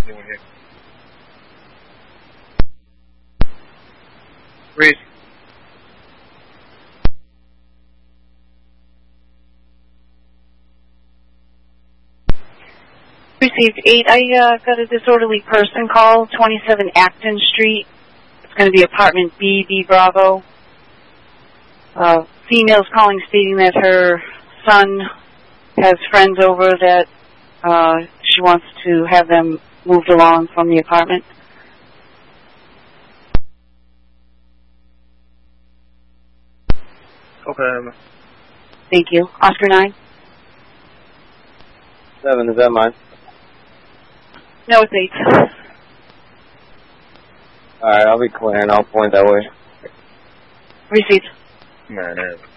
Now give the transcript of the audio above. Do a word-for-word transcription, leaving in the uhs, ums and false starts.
anyone here. Reese. Received eight. I uh, got a disorderly person call, twenty-seven Acton Street. It's going to be apartment B, B Bravo. Uh, female's calling stating that her son has friends over that uh, she wants to have them moved along from the apartment. Okay. Thank you. Oscar nine? Seven, is that mine? No, it's eight. Alright, I'll be clear and I'll point that way. Received. Man,